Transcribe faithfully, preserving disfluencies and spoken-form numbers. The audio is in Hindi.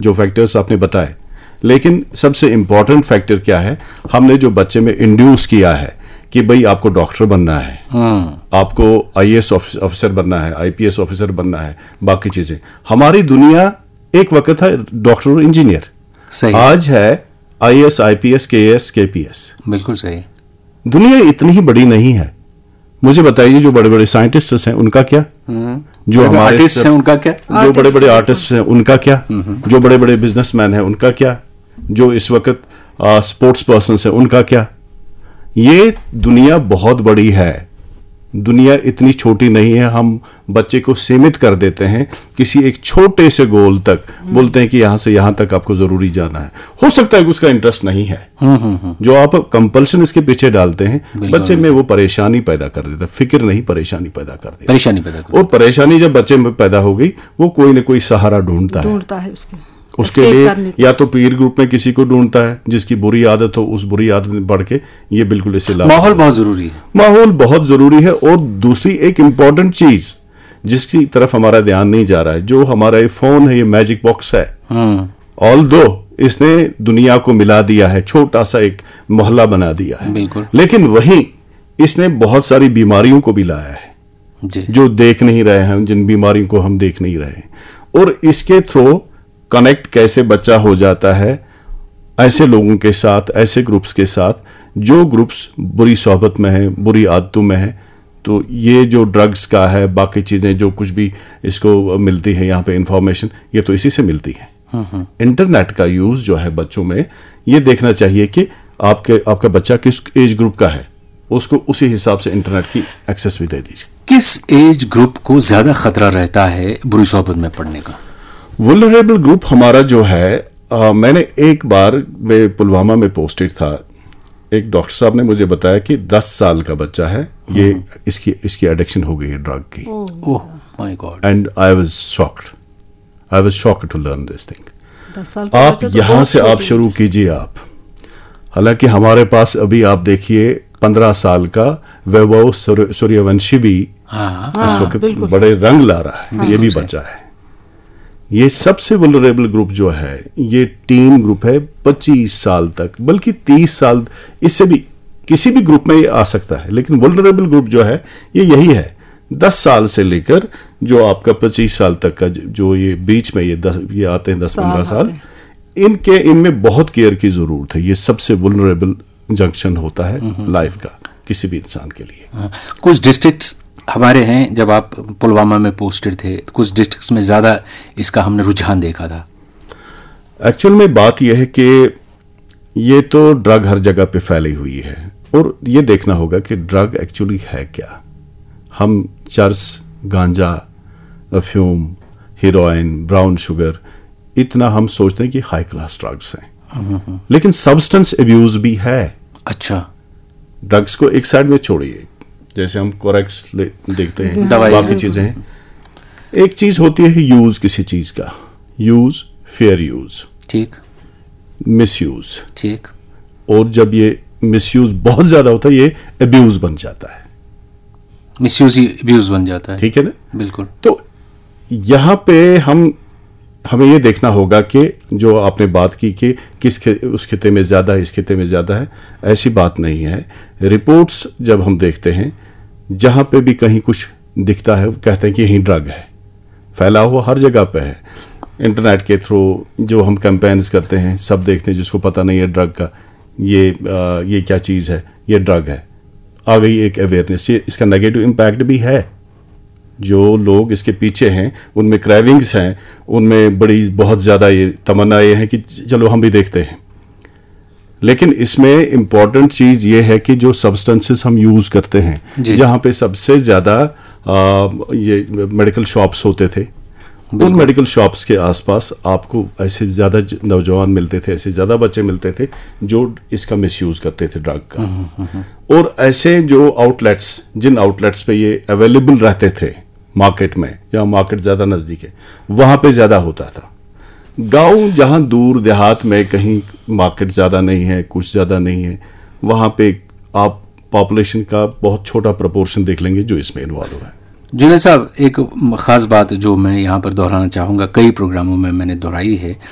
जो फैक्टर्स आपने बताए, लेकिन सबसे इम्पोर्टेंट फैक्टर क्या है, हमने जो बच्चे में इंड्यूस किया है कि भाई आपको डॉक्टर बनना है, आपको आईएएस ऑफिसर बनना है, आईपीएस ऑफिसर बनना है, बाकी चीजें। हमारी दुनिया एक वक्त है डॉक्टर और इंजीनियर, सही। आज है आईएएस, आईपीएस, केएएस, केपीएस। बिल्कुल सही। दुनिया इतनी ही बड़ी नहीं है। मुझे बताइए जो बड़े बड़े साइंटिस्ट हैं उनका क्या, जो हमारे आर्टिस्ट हैं उनका क्या, जो बड़े बड़े आर्टिस्ट हैं उनका क्या, जो बड़े बड़े बिजनेसमैन हैं उनका क्या, जो इस वक्त स्पोर्ट्स पर्सन हैं उनका क्या। ये दुनिया बहुत बड़ी है, दुनिया इतनी छोटी नहीं है। हम बच्चे को सीमित कर देते हैं किसी एक छोटे से गोल तक, बोलते हैं कि यहां से यहां तक आपको जरूरी जाना है। हो सकता है कि उसका इंटरेस्ट नहीं है, जो आप कंपल्शन इसके पीछे डालते हैं बच्चे में, वो परेशानी पैदा कर देता है। फिक्र नहीं, परेशानी पैदा कर देता, परेशानी पैदा कर। और परेशानी जब बच्चे में पैदा हो गई, वो कोई ना कोई सहारा ढूंढता है, ढूंढता है उसके उसके लिए, या तो पीर ग्रुप में किसी को ढूंढता है जिसकी बुरी आदत हो, उस बुरी आदत में बढ़ के ये बिल्कुल इसे लाभ। माहौल बहुत जरूरी है, माहौल बहुत जरूरी है। और दूसरी एक इंपॉर्टेंट चीज जिसकी तरफ हमारा ध्यान नहीं जा रहा है, जो हमारा ये फोन है, ये मैजिक बॉक्स है, ऑल दो इसने दुनिया को मिला दिया है, छोटा सा एक मोहल्ला बना दिया है, बिल्कुल। लेकिन वहीं इसने बहुत सारी बीमारियों को भी लाया है जी। जो देख नहीं रहे हैं, जिन बीमारियों को हम देख नहीं रहे। और इसके थ्रू कनेक्ट कैसे बच्चा हो जाता है ऐसे लोगों के साथ, ऐसे ग्रुप्स के साथ जो ग्रुप्स बुरी सोहबत में है, बुरी आदतों में है। तो ये जो ड्रग्स का है, बाकी चीजें जो कुछ भी इसको मिलती है यहाँ पे इंफॉर्मेशन, ये तो इसी से मिलती है। इंटरनेट का यूज जो है बच्चों में, ये देखना चाहिए कि आपके आपका बच्चा किस एज ग्रुप का है, उसको उसी हिसाब से इंटरनेट की एक्सेस भी दे दीजिए। किस एज ग्रुप को ज्यादा खतरा रहता है बुरी सोहबत में पड़ने का? वल्नरेबल ग्रुप हमारा जो है, आ, मैंने एक बार मैं पुलवामा में पोस्टेड था, एक डॉक्टर साहब ने मुझे बताया कि दस साल का बच्चा है, ये इसकी इसकी एडिक्शन हो गई है ड्रग की। Oh my God. And I was shocked, I was shocked to learn this thing. दस साल का आप बच्चा तो यहां बहुत से आप छोटी शुरू कीजिए आप। हालांकि हमारे पास अभी आप देखिए पंद्रह साल का वैभव सूर्य- सूर्यवंशी भी हाँ इस वक्त बिल्कुल। बड़े रंग ला रहा है, ये भी बच्चा है। ये सबसे वल्नरेबल ग्रुप जो है, ये टीन ग्रुप है, पच्चीस साल तक, बल्कि तीस साल, इससे भी किसी भी ग्रुप में ये आ सकता है, लेकिन वल्नरेबल ग्रुप जो है ये यही है, दस साल से लेकर जो आपका पच्चीस साल तक का, जो ये बीच में ये दस ये आते हैं दस पंद्रह साल साल, इनके इनमें बहुत केयर की जरूरत है। ये सबसे वल्नरेबल जंक्शन होता है लाइफ का किसी भी इंसान के लिए। हाँ। कुछ डिस्ट्रिक्ट्स हमारे हैं, जब आप पुलवामा में पोस्टेड थे, कुछ डिस्ट्रिक्ट्स में ज्यादा इसका हमने रुझान देखा था। एक्चुअल में बात यह है कि ये तो ड्रग हर जगह पे फैली हुई है, और ये देखना होगा कि ड्रग एक्चुअली है क्या। हम चर्स, गांजा, अफ्यूम, हीरोइन, ब्राउन शुगर, इतना हम सोचते हैं कि हाई क्लास ड्रग्स हैं, लेकिन सब्सटेंस अब्यूज भी है। अच्छा। ड्रग्स को एक साइड में छोड़िए, जैसे हम कोरेक्स देखते हैं, दवाई, बाकी चीजें हैं। एक चीज होती है यूज किसी चीज का, यूज, फेयर यूज, ठीक, मिसयूज, ठीक। और जब ये मिसयूज बहुत ज्यादा होता है, ये अब्यूज बन जाता है, मिसयूज ही अब्यूज बन जाता है। ठीक है ना। बिल्कुल। तो यहां पे हम हमें ये देखना होगा कि जो आपने बात की कि किस खे, उस खिते में ज्यादा है, इस खिते में ज्यादा है, ऐसी बात नहीं है। रिपोर्ट्स जब हम देखते हैं, जहां पे भी कहीं कुछ दिखता है, कहते हैं कि यही ड्रग है, फैला हुआ हर जगह पे है। इंटरनेट के थ्रू जो हम कैंपेन्स करते हैं, सब देखते हैं, जिसको पता नहीं है ड्रग का, ये आ, ये क्या चीज है, ये ड्रग है, आ गई एक अवेयरनेस। ये इसका नेगेटिव इम्पैक्ट भी है। जो लोग इसके पीछे हैं, उनमें क्रेविंग्स हैं, उनमें बड़ी बहुत ज्यादा ये तमन्नाएं हैं कि चलो हम भी देखते हैं। लेकिन इसमें इंपॉर्टेंट चीज ये है कि जो सब्सटेंसेस हम यूज करते हैं, जहां पे सबसे ज्यादा ये मेडिकल शॉप्स होते थे, उन मेडिकल शॉप्स के आसपास आपको ऐसे ज्यादा नौजवान मिलते थे, ऐसे ज्यादा बच्चे मिलते थे जो इसका मिसयूज करते थे ड्रग का। और ऐसे जो आउटलेट्स, जिन आउटलेट्स पे ये अवेलेबल रहते थे मार्केट में, जहां मार्केट ज्यादा नजदीक है, वहां पे ज्यादा होता था। गांव जहां दूर देहात में कहीं मार्केट ज्यादा नहीं है, कुछ ज्यादा नहीं है, वहां पे आप पॉपुलेशन का बहुत छोटा प्रोपोर्शन देख लेंगे जो इसमें इन्वॉल्व है। जुनैद साहब, एक खास बात जो मैं यहाँ पर दोहराना चाहूँगा, कई प्रोग्रामों में मैंने दोहराई है